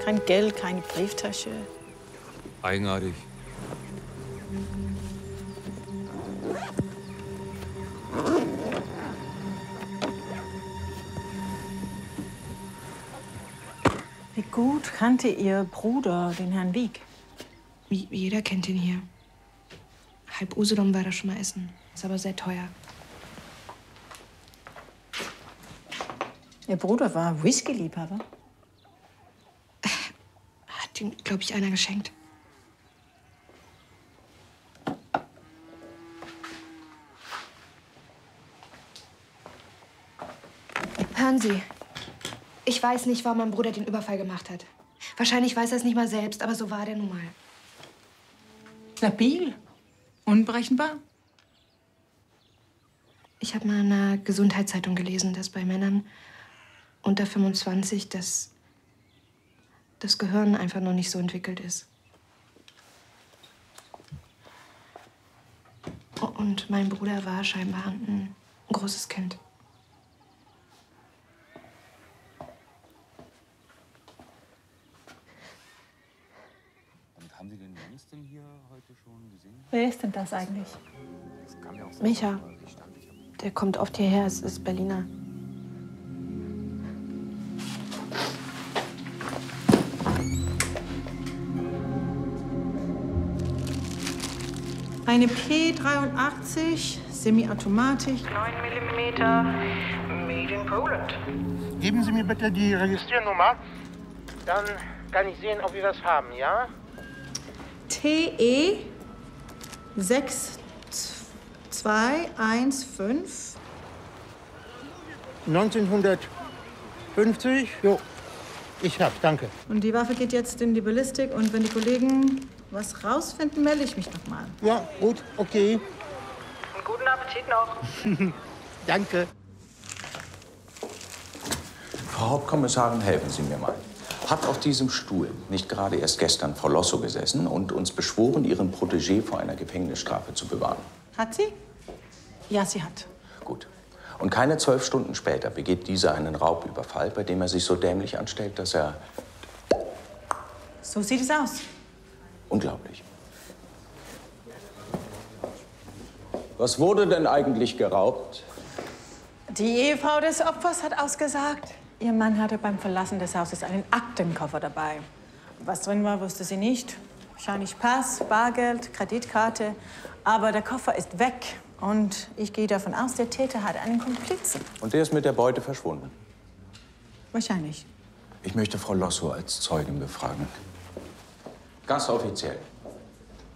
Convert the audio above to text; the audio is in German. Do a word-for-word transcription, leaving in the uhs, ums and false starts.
Kein Geld, keine Brieftasche. Eigenartig. Wie gut kannte Ihr Bruder den Herrn Wieck? Wie jeder kennt ihn hier. Halb Usedom war da schon mal essen. Ist aber sehr teuer. Ihr Bruder war Whisky-Liebhaber? Hat ihm, glaube ich, einer geschenkt. Hören Sie, ich weiß nicht, warum mein Bruder den Überfall gemacht hat. Wahrscheinlich weiß er es nicht mal selbst, aber so war der nun mal. Labil? Unberechenbar? Ich habe mal in einer Gesundheitszeitung gelesen, dass bei Männern unter fünfundzwanzig das, das Gehirn einfach noch nicht so entwickelt ist. Und mein Bruder war scheinbar ein, ein großes Kind. Und haben Sie den Jens denn hier heute schon gesehen? Wer ist denn das eigentlich? Das kann ja auch sein, Micha. weil ich stand, ich hab... Der kommt oft hierher, es ist Berliner. Eine P dreiundachtzig, Semiautomatik. neun Millimeter, made in Poland. Geben Sie mir bitte die Registriernummer. Dann kann ich sehen, ob wir was haben, ja? T E sechs zwei eins fünf. neunzehnhundertfünfzig. Jo, ich hab's, danke. Und die Waffe geht jetzt in die Ballistik. Und wenn die Kollegen was rausfinden, melde ich mich noch mal. Ja, gut, okay. Einen guten Appetit noch. Danke. Frau Hauptkommissarin, helfen Sie mir mal. Hat auf diesem Stuhl nicht gerade erst gestern Frau Losso gesessen und uns beschworen, ihren Protégé vor einer Gefängnisstrafe zu bewahren? Hat sie? Ja, sie hat. Gut. Und keine zwölf Stunden später begeht dieser einen Raubüberfall, bei dem er sich so dämlich anstellt, dass er... So sieht es aus. Unglaublich. Was wurde denn eigentlich geraubt? Die Ehefrau des Opfers hat ausgesagt, ihr Mann hatte beim Verlassen des Hauses einen Aktenkoffer dabei. Was drin war, wusste sie nicht. Wahrscheinlich Pass, Bargeld, Kreditkarte. Aber der Koffer ist weg. Und ich gehe davon aus, der Täter hat einen Komplizen. Und der ist mit der Beute verschwunden. Wahrscheinlich. Ich möchte Frau Losso als Zeugin befragen. Ganz offiziell.